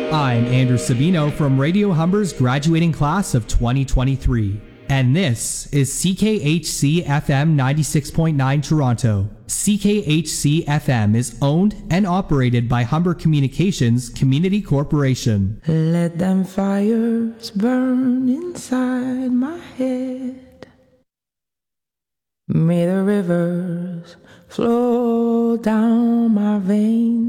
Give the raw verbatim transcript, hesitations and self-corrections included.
I'm Andrew Sabino from Radio Humber's graduating class of twenty twenty-three, and this is C K H C F M ninety-six point nine Toronto. C K H C F M is owned and operated by Humber Communications Community Corporation. Let them fires burn inside my head. May the rivers flow down my veins.